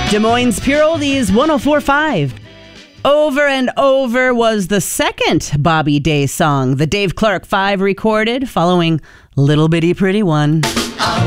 Des Moines Pure Oldies 104.5. Over and Over was the second Bobby Day song the Dave Clark 5 recorded, following Little Bitty Pretty One.